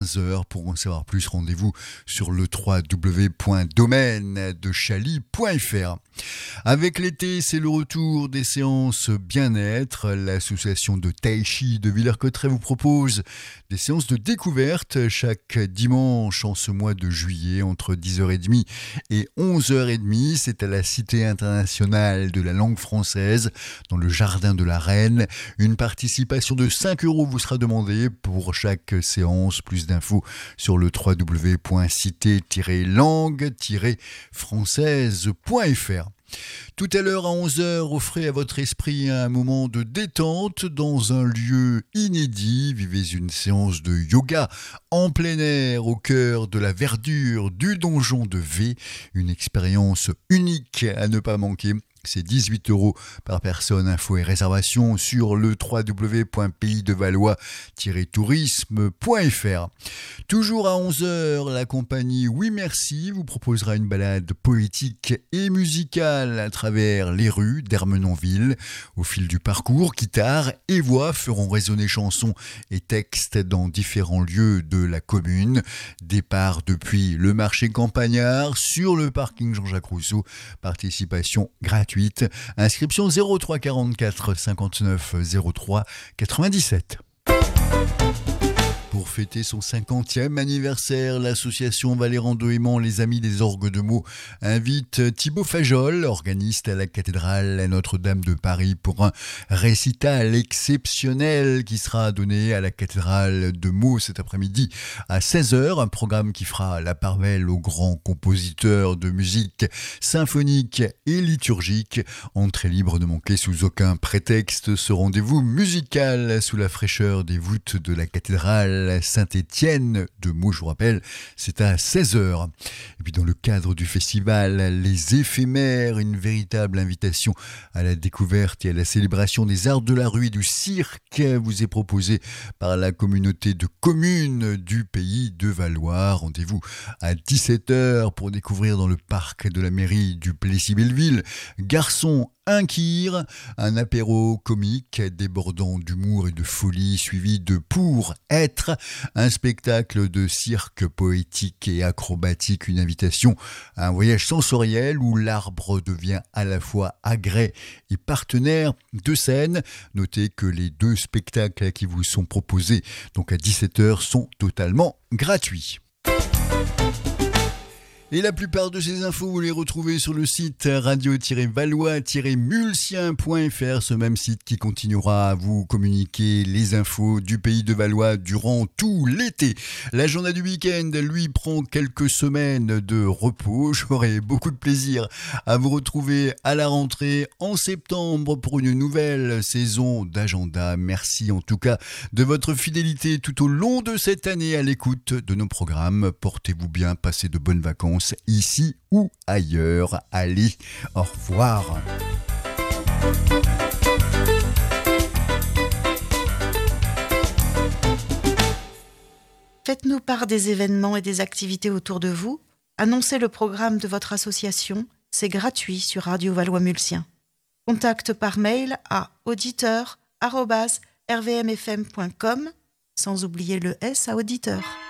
15h. Pour en savoir plus, rendez-vous sur le www.domaine-de-chaly.fr. Avec l'été, c'est le retour des séances bien-être. L'association de Tai Chi de Villers-Cotterêts vous propose des séances de découverte chaque dimanche en ce mois de juillet entre 10h30 et 11h30. C'est à la Cité internationale de la langue française dans le jardin de la Reine. Une participation de 5 € vous sera demandée pour chaque séance. Plus d'infos sur le www.cité-langue-française.fr. Tout à l'heure à 11h, offrez à votre esprit un moment de détente dans un lieu inédit. Vivez une séance de yoga en plein air au cœur de la verdure du donjon de V. Une expérience unique à ne pas manquer. C'est 18 € par personne. Infos et réservations sur le www.paysdevalois-tourisme.fr. Toujours à 11h, la compagnie Oui Merci vous proposera une balade poétique et musicale à travers les rues d'Ermenonville. Au fil du parcours, guitare et voix feront résonner chansons et textes dans différents lieux de la commune. Départ depuis le marché campagnard sur le parking Jean-Jacques Rousseau. Participation gratuite. Inscription 03 44 59 03 97. Pour fêter son 50e anniversaire, l'association Valéran de Aimant, les Amis des Orgues de Meaux, invite Thibaut Fajol, organiste à la cathédrale Notre-Dame de Paris, pour un récital exceptionnel qui sera donné à la cathédrale de Meaux cet après-midi à 16h. Un programme qui fera la part belle aux grands compositeurs de musique symphonique et liturgique. Entrée libre, ne manquez sous aucun prétexte ce rendez-vous musical sous la fraîcheur des voûtes de la cathédrale Saint-Étienne de Meaux, je vous rappelle, c'est à 16h. Et puis dans le cadre du festival Les Éphémères, une véritable invitation à la découverte et à la célébration des arts de la rue et du cirque vous est proposée par la communauté de communes du Pays de Valois. Rendez-vous à 17h pour découvrir dans le parc de la mairie du Plessis-Belleville Garçon un kir, un apéro comique débordant d'humour et de folie, suivi de Pour être, un spectacle de cirque poétique et acrobatique, une invitation à un voyage sensoriel où l'arbre devient à la fois agrès et partenaire de scène. Notez que les 2 spectacles qui vous sont proposés donc à 17h sont totalement gratuits. Et la plupart de ces infos, vous les retrouvez sur le site radio-valois-mulsien.fr, ce même site qui continuera à vous communiquer les infos du Pays de Valois durant tout l'été. L'agenda du week-end, lui, prend quelques semaines de repos. J'aurai beaucoup de plaisir à vous retrouver à la rentrée en septembre pour une nouvelle saison d'agenda. Merci en tout cas de votre fidélité tout au long de cette année à l'écoute de nos programmes. Portez-vous bien, passez de bonnes vacances ici ou ailleurs. Allez, au revoir. Faites-nous part des événements et des activités autour de vous. Annoncez le programme de votre association. C'est gratuit sur Radio Valois-Mulsien. Contact par mail à auditeur@rvmfm.com, sans oublier le S à auditeur.